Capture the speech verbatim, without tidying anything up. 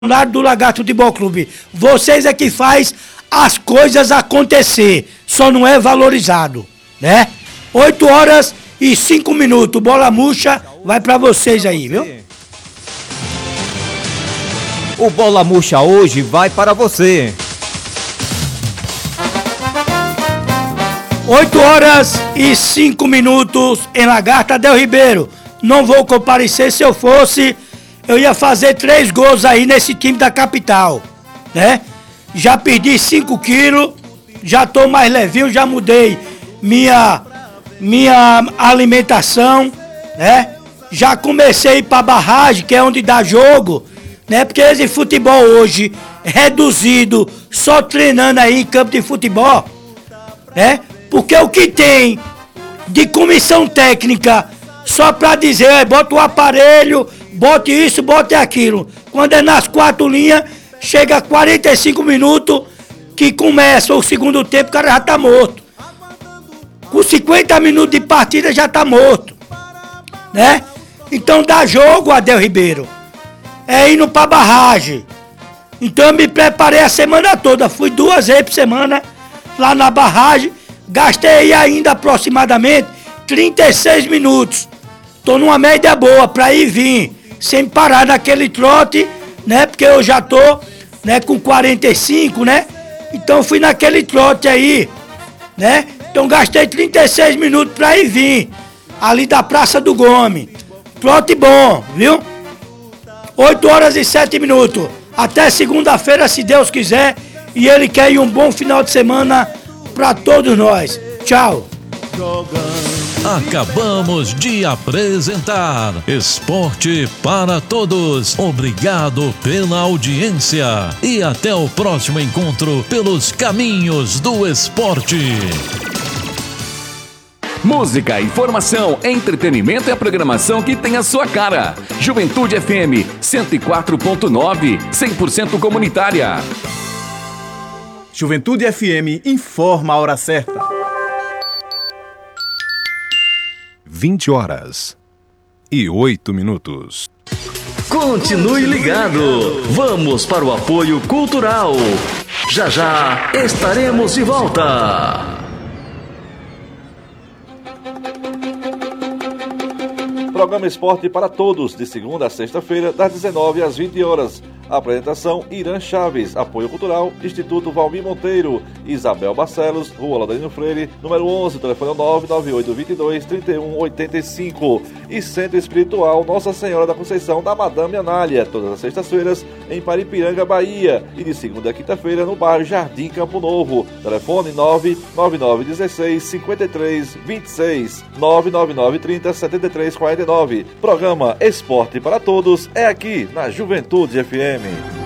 do Lagarto Futebol Clube. Vocês é que faz as coisas acontecer, só não é valorizado, né? oito horas e cinco minutos, bola murcha, vai pra vocês aí, viu? O Bola Murcha hoje vai para você. oito horas e cinco minutos em Lagarta Del Ribeiro. Não vou comparecer, se eu fosse, eu ia fazer três gols aí nesse time da capital, né? Já perdi cinco quilos, já tô mais levinho, já mudei minha, minha alimentação, né? Já comecei a ir pra barragem, que é onde dá jogo, né? Porque esse futebol hoje, reduzido, só treinando aí em campo de futebol, né? Porque o que tem de comissão técnica só pra dizer, é, bota o aparelho, bote isso, bote aquilo. Quando é nas quatro linhas, chega a quarenta e cinco minutos que começa o segundo tempo, o cara já tá morto. Com cinquenta minutos de partida já tá morto, né? Então dá jogo, Adel Ribeiro. É indo pra barragem. Então eu me preparei a semana toda. Fui duas vezes por semana lá na barragem. Gastei ainda aproximadamente trinta e seis minutos. Tô numa média boa pra ir e vir, sem parar naquele trote, né? Porque eu já tô, né, com quarenta e cinco, né? Então fui naquele trote aí, né? Então gastei trinta e seis minutos pra ir e vir, ali da Praça do Gomes. Trote bom, viu? oito horas e sete minutos. Até segunda-feira, se Deus quiser. E Ele quer ir um bom final de semana pra todos nós. Tchau. Acabamos de apresentar Esporte para Todos. Obrigado pela audiência e até o próximo encontro pelos caminhos do esporte. Música, informação, entretenimento e a programação que tem a sua cara. Juventude F M cento e quatro ponto nove, cem por cento comunitária. Juventude F M informa a hora certa. vinte horas e oito minutos. Continue ligado. Vamos para o apoio cultural. Já já estaremos de volta. Programa Esporte para Todos, de segunda a sexta-feira, das dezenove às vinte horas. Apresentação: Irã Chaves. Apoio cultural: Instituto Valmir Monteiro. Isabel Barcelos, Rua Laurino Freire, número onze, telefone nove nove oito dois dois, três um oito cinco. E Centro Espiritual Nossa Senhora da Conceição da Madame Anália, todas as sextas-feiras em Paripiranga, Bahia. E de segunda a quinta-feira no bairro Jardim Campo Novo. Telefone nove nove nove um seis, cinco três dois seis, nove nove nove trinta, setenta e três quarenta e nove. Programa Esporte para Todos é aqui na Juventude F M.